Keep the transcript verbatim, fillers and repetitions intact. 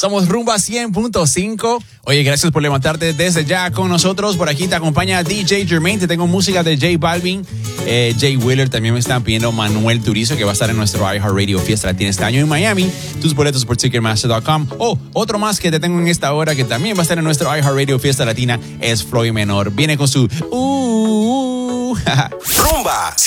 Somos Rumba cien punto cinco. Oye, gracias por levantarte desde ya con nosotros. Por aquí te acompaña D J Jermaine. Te tengo música de J Balvin, eh, Jay Wheeler. También me están pidiendo Manuel Turizo, que va a estar en nuestro iHeartRadio Fiesta Latina este año en Miami. Tus boletos por Ticketmaster punto com. Oh, otro más que te tengo en esta hora que también va a estar en nuestro iHeartRadio Fiesta Latina es Floyd Menor. Viene con su... Uh, uh, uh. Rumba